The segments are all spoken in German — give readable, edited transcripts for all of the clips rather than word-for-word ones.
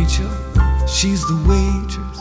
Rachel, she's the waitress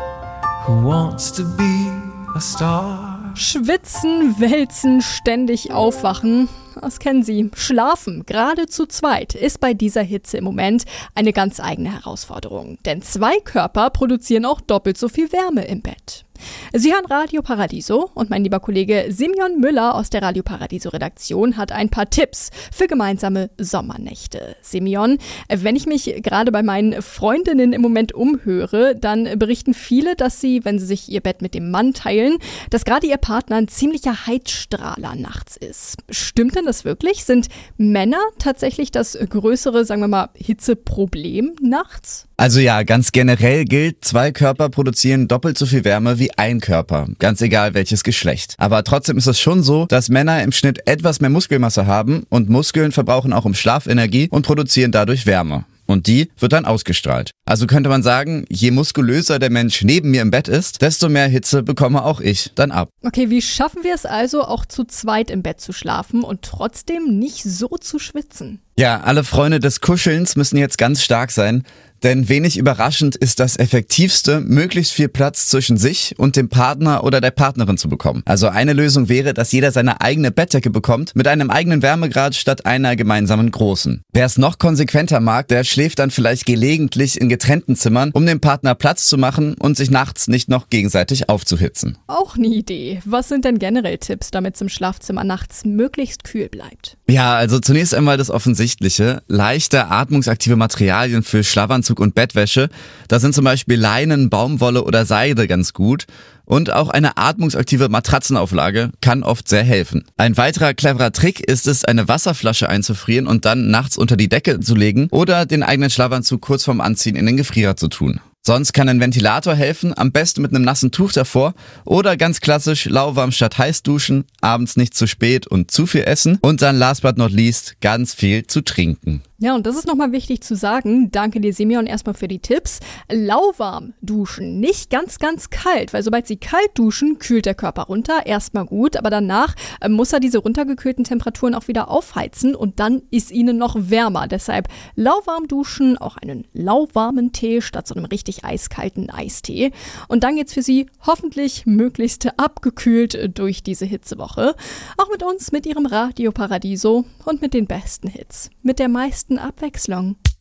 who wants to be a star. Schwitzen, wälzen, ständig aufwachen. Das kennen Sie. Schlafen, gerade zu zweit, ist bei dieser Hitze im Moment eine ganz eigene Herausforderung. Denn 2 Körper produzieren auch doppelt so viel Wärme im Bett. Sie hören Radio Paradiso und mein lieber Kollege Simeon Müller aus der Radio Paradiso Redaktion hat ein paar Tipps für gemeinsame Sommernächte. Simeon, wenn ich mich gerade bei meinen Freundinnen im Moment umhöre, dann berichten viele, dass sie, wenn sie sich ihr Bett mit dem Mann teilen, dass gerade ihr Partner ein ziemlicher Heizstrahler nachts ist. Stimmt denn das wirklich? Sind Männer tatsächlich das größere, sagen wir mal, Hitzeproblem nachts? Also ja, ganz generell gilt, 2 Körper produzieren doppelt so viel Wärme wie ein Körper, ganz egal welches Geschlecht. Aber trotzdem ist es schon so, dass Männer im Schnitt etwas mehr Muskelmasse haben und Muskeln verbrauchen auch im Schlaf Energie und produzieren dadurch Wärme. Und die wird dann ausgestrahlt. Also könnte man sagen, je muskulöser der Mensch neben mir im Bett ist, desto mehr Hitze bekomme auch ich dann ab. Okay, wie schaffen wir es also, auch zu zweit im Bett zu schlafen und trotzdem nicht so zu schwitzen? Ja, alle Freunde des Kuschelns müssen jetzt ganz stark sein, denn wenig überraschend ist das Effektivste, möglichst viel Platz zwischen sich und dem Partner oder der Partnerin zu bekommen. Also eine Lösung wäre, dass jeder seine eigene Bettdecke bekommt, mit einem eigenen Wärmegrad statt einer gemeinsamen großen. Wer es noch konsequenter mag, der schläft dann vielleicht gelegentlich in getrennten Zimmern, um dem Partner Platz zu machen und sich nachts nicht noch gegenseitig aufzuhitzen. Auch eine Idee. Was sind denn generell Tipps, damit es im Schlafzimmer nachts möglichst kühl bleibt? Ja, also zunächst einmal das Offensichtliche. Leichte, atmungsaktive Materialien für Schlafanzug und Bettwäsche. Da sind zum Beispiel Leinen, Baumwolle oder Seide ganz gut. Und auch eine atmungsaktive Matratzenauflage kann oft sehr helfen. Ein weiterer cleverer Trick ist es, eine Wasserflasche einzufrieren und dann nachts unter die Decke zu legen oder den eigenen Schlafanzug kurz vorm Anziehen in den Gefrierer zu tun. Sonst kann ein Ventilator helfen, am besten mit einem nassen Tuch davor oder ganz klassisch lauwarm statt heiß duschen, abends nicht zu spät und zu viel essen und dann last but not least ganz viel zu trinken. Ja, und das ist nochmal wichtig zu sagen. Danke dir, Simeon, erstmal für die Tipps. Lauwarm duschen, nicht ganz, ganz kalt, weil sobald Sie kalt duschen, kühlt der Körper runter. Erstmal gut, aber danach muss er diese runtergekühlten Temperaturen auch wieder aufheizen und dann ist Ihnen noch wärmer. Deshalb lauwarm duschen, auch einen lauwarmen Tee statt so einem richtig eiskalten Eistee. Und dann geht's für Sie hoffentlich möglichst abgekühlt durch diese Hitzewoche. Auch mit uns, mit Ihrem Radio Paradiso und mit den besten Hits, mit der meisten Abwechslung.